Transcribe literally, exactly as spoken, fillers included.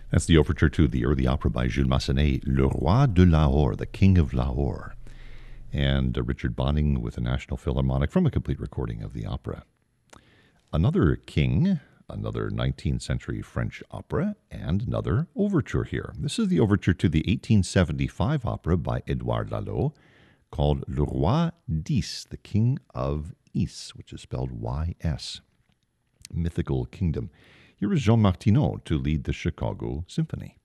That's the overture to the early opera by Jules Massenet, Le Roi de Lahore, the King of Lahore, and uh, Richard Bonning with the National Philharmonic from a complete recording of the opera. Another king, another nineteenth century French opera, and another overture here. This is the overture to the eighteen seventy-five opera by Edouard Lalo called Le Roi d'Ys, the King of Ys, which is spelled Y S. Mythical Kingdom. Here is Jean Martineau to lead the Chicago Symphony.